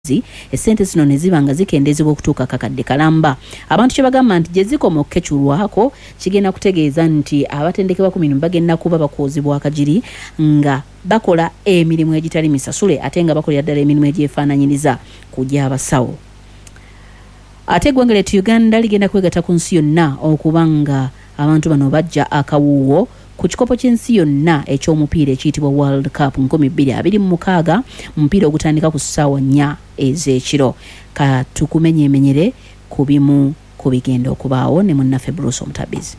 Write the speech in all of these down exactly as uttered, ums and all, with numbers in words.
Esente zino ne zibanga zikendezebwa okutuuka kakadde kalamba. Abantu kye bagamba nti gye zikoma okukechulwako kigenda kutegeeza nti abatendekebwa ku mirimu bagenda kuba bakoozibwa akagiri nga bakola emirimu egitali misasule ate nga bakolera ddala emirimu egyefaananyiriza kujja abasawo. Ate eggwanga ly'ettu Uganda ligenda kwegatta ku nsi yonna okubanga abantu bano bajja akawuuwo ku kikopo ky'ensi yonna eky'omupiira ekiyitibwa World Cup nkumi bbiri abiri mu mukaaga omupiira ogutandika ku ssaawa nnya ez'ekiro. Ka tukumenyemenyere ku bimu ku bigenda okubaawo ne munnaffe Bruce Omutabizi.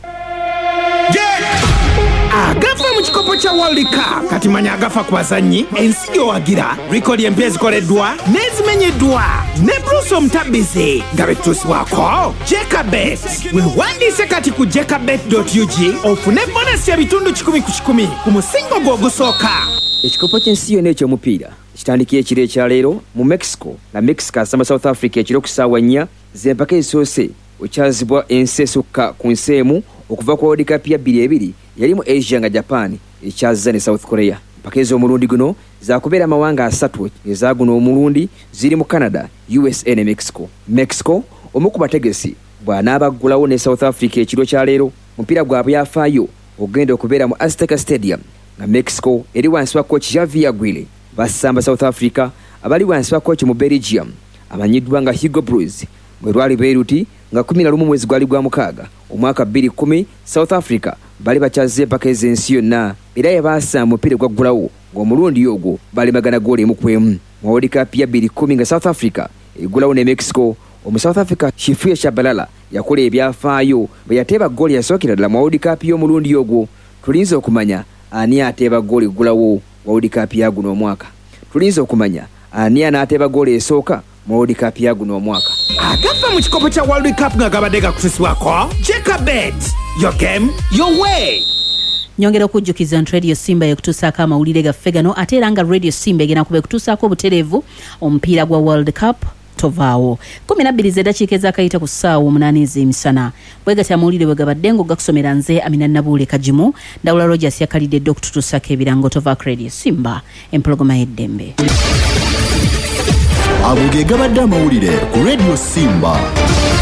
Agafa mu kikopo kya World Cup kati manya agafa ku bazannyi ensi gyowagira rikodi empya ezikoleddwa n'ezimenyeddwa ne Bruce Omutabizi nga betutusibwako Jekabet. Weewandiise kati ku jekabet dot u g ofune bonasi ebitundu kikumi ku kikumi ku musingo gwo ogusooka. Ekikopo ky'ensi yonna eky'omupiira kitandikira ekiro ekya leero mu Mexico na Mexico asamba South Africa ekiro ku ssaawa nnya z'empaka ezisoose okyazibwa ensi esukka ku nsi emu okuva ku World Cup ya bbiri ebiri yali mu Asia nga Japan ekyazza ne South Korea. Mpaka ez'omulundi guno zaakubeera amawanga asatu ezaaguno omulundi ziri mu Canada, U S A ne Mexico. Mexico omu ku bategesi bw'anaabaggulawo ne South Africa ekiro kya leero mupiira gwa byafaayo ogenda okubeera mu Azteca Stadium nga Mexico eri wansi wa coach Javier Aguirre basamba South Africa abali wansi wa coach mu Belgium amanyiddwa nga Hugo Broos bwe lwali Beiruti nga kumi na lumu mwezi gwali gwa mukaaga omwaka bbiri kumi South Africa bali bakyazze empaka ez'ensi yonna era yabaasamba omupiira gwaggulawo ng'omulundi ogwo bali magana gooli emu ku emu. Mu World Cup ya bbiri kumi nga South Africa eggulawo ne Mexico omu South Africa Shifuya Shabalala yakola ebyafaayo bwe yateeba gooli yasookera ddala mu World Cup y'omulundi ogwo. Tulinze okumanya ani ateeba gooli eggulawo World Cup ya guno omwaka. Tulinze okumanya ani anaateeba gooli esooka mu World Cup ya guno omwaka. Agafa mu kikopo kya World Cup nga gabadde gakutusibwako Jekabet, your game your way. Nyongera okujjukiza nti Radio Simba ekutuusaako amawulire gaffe gano ate era nga Radio Simba egenda kuba ekutuusaako obutereevu omupiira gwa World Cup tovaawo. kumi na bbiri z'eddakiika ez'akayita ku ssaawa omunaana ez'emisana. Bwe gatya amawulire bwe gabadde ng'ogakusomera nze Amina Nabuule Kajimu, Ndawula Rogers yakalidde okututuusaako ebirango tovaako Radio Simba empologoma y'eddembe. Ago ge gabadde amawulire ku Radio Simba.